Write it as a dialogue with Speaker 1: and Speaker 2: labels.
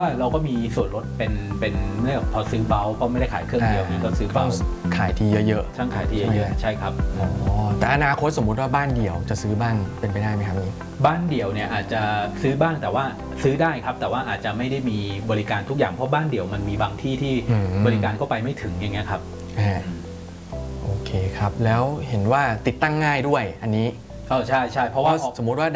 Speaker 1: เราก็มีส่วนลดเป็นเนื่องพอซื้อเบาก็ไม่ได้ขายเครื่องเดียวนี่ก็ซื้อเบา
Speaker 2: ขายทีเยอะ
Speaker 1: ๆช่างขายทีเยอะๆใช่ครับ
Speaker 2: อ๋อแต่อนาคตสมมุติว่าบ้านเดี่ยวจะซื้อบ้างเป็นไปได้ไหมครับนี้
Speaker 1: บ้านเดี่ยวเนี่ยอาจจะซื้อบ้างแต่ว่าซื้อได้ครับแต่ว่าอาจจะไม่ได้มีบริการทุกอย่างเพราะบ้านเดี่ยวมันมีบางที่ที่บริการก็ไปไม่ถึงอย่างเงี้ยครับ
Speaker 2: โอเคครับแล้วเห็นว่าติดตั้งง่ายด้วยอันนี้
Speaker 1: ใช่เพราะว่า
Speaker 2: สมมุติว่า